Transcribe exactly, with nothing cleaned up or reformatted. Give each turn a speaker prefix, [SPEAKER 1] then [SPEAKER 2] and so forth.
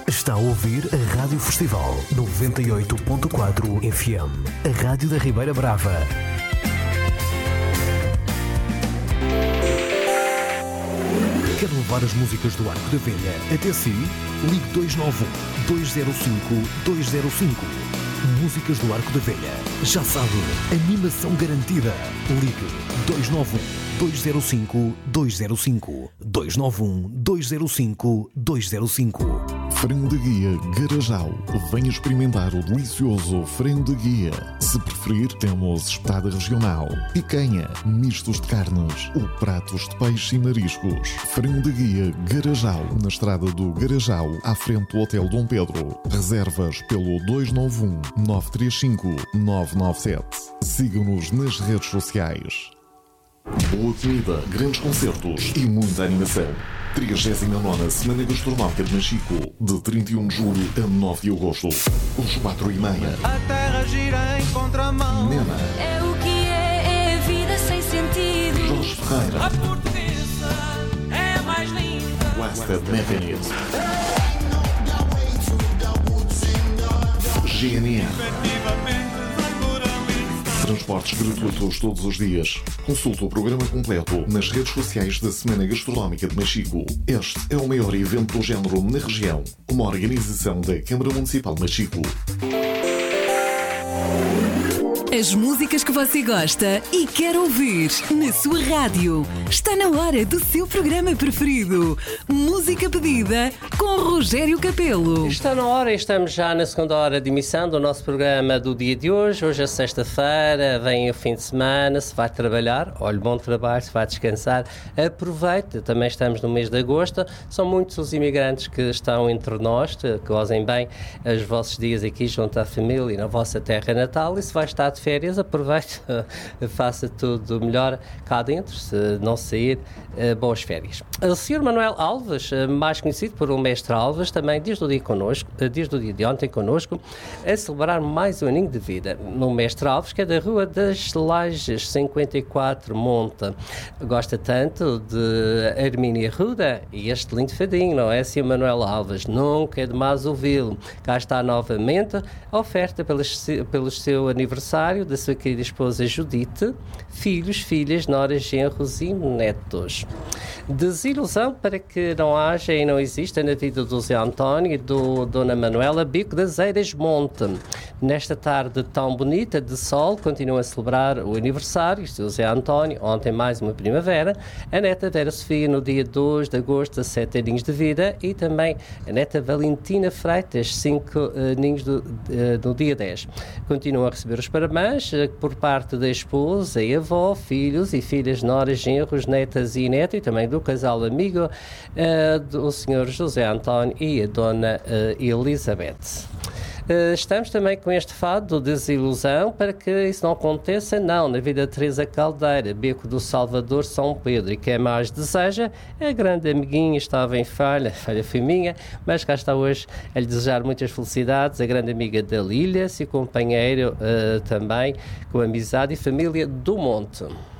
[SPEAKER 1] Está a ouvir a Rádio Festival noventa e oito ponto quatro F M, a Rádio da Ribeira Brava. Quer levar as músicas do Arco da Velha até si? Ligue dois nove um, dois zero cinco, dois zero cinco. Músicas do Arco da Velha. Já sabe, animação garantida. Ligue dois nove um, dois zero cinco, dois zero cinco. dois nove um, dois zero cinco, dois zero cinco.
[SPEAKER 2] Frango de Guia Garajal. Venha experimentar o delicioso frango de guia. Se preferir, temos espetada regional, picanha, mistos de carnes ou pratos de peixe e mariscos. Frango de Guia Garajal, na estrada do Garajal, à frente do Hotel Dom Pedro. Reservas pelo dois nove um, nove três cinco, nove nove sete. Siga-nos nas redes sociais. Boa comida, grandes concertos e muita animação. trigésima nona Semana Gastronómica de Machico, de trinta e um de julho a nove de agosto. Os quatro e meia.
[SPEAKER 3] A terra gira em contramão.
[SPEAKER 2] Nena.
[SPEAKER 4] É o que é, é a vida sem sentido.
[SPEAKER 2] Jorge Ferreira.
[SPEAKER 3] A portuguesa é a mais linda.
[SPEAKER 2] Blasted Mechanism. G N R. Transportes gratuitos todos os dias. Consulte o programa completo nas redes sociais da Semana Gastronómica de Machico. Este é o maior evento do género na região. Uma organização da Câmara Municipal de Machico.
[SPEAKER 5] As músicas que você gosta e quer ouvir na sua rádio. Está na hora do seu programa preferido. Música pedida com Rogério Capelo.
[SPEAKER 6] Está na hora, estamos já na segunda hora de emissão do nosso programa do dia de hoje. Hoje é sexta-feira, vem o fim de semana, se vai trabalhar, olha, bom trabalho, se vai descansar, aproveite. Também estamos no mês de agosto, são muitos os imigrantes que estão entre nós, que gozem bem os vossos dias aqui junto à família na vossa terra natal, e se vai estar de férias, aproveite, faça tudo melhor cá dentro, se não sair, boas férias. O senhor Manuel Alves, mais conhecido por o Mestre Alves, também desde o dia, connosco, desde o dia de ontem connosco, a celebrar mais um aninho de vida. No Mestre Alves, que é da Rua das Lajes, cinquenta e quatro, Monte. Gosta tanto de Hermínia Ruda e este lindo fadinho, não é, senhor Manuel Alves? Nunca é demais ouvi-lo. Cá está novamente a oferta pelos, pelo seu aniversário da sua querida esposa Judite, filhos, filhas, noras, genros e netos. Desilusão para que não haja e não exista na vida do Zé António e do Dona Manuela Bico das Eiras Monte. Nesta tarde tão bonita de sol, continua a celebrar o aniversário do seu Zé António, ontem mais uma primavera, a neta Vera Sofia no dia dois de agosto, sete aninhos de vida, e também a neta Valentina Freitas, cinco aninhos do, uh, no dia dez. Continuam a receber os parabéns uh, por parte da esposa e avó, filhos e filhas, noras, genros, netas e neto, e também do casal amigo uh, do senhor José António e a dona uh, Elizabeth. Uh, estamos também com este fado de desilusão para que isso não aconteça, não, na vida de Teresa Caldeira, Beco do Salvador, São Pedro, e quem mais deseja, a grande amiguinha estava em falha, falha foi minha, mas cá está hoje a lhe desejar muitas felicidades, a grande amiga da Lília, seu companheiro uh, também, com amizade e família do Monte.